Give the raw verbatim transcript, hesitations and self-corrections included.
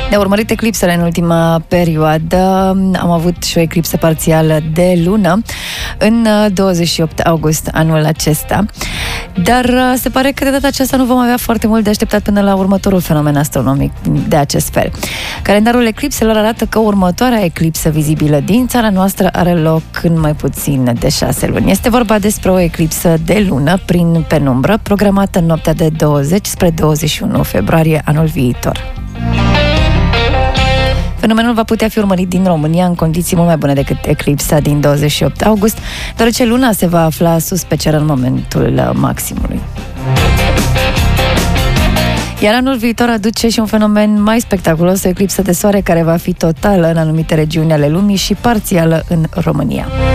De urmărit eclipsele în ultima perioadă. Am avut și o eclipsă parțială de lună în douăzeci și opt august anul acesta. Dar se pare că de data aceasta nu vom avea foarte mult de așteptat până la următorul fenomen astronomic de acest fel. Calendarul eclipselor arată că următoarea eclipsă vizibilă din țara noastră are loc în mai puțin de șase luni. Este vorba despre o eclipsă de lună prin penumbră, programată în noaptea de douăzeci spre douăzeci și unu februarie anul viitor. Fenomenul va putea fi urmărit din România în condiții mult mai bune decât eclipsa din douăzeci și opt august, deoarece luna se va afla sus pe cer în momentul maximului. Iar anul viitor aduce și un fenomen mai spectaculos, o eclipsă de soare care va fi totală în anumite regiuni ale lumii și parțială în România.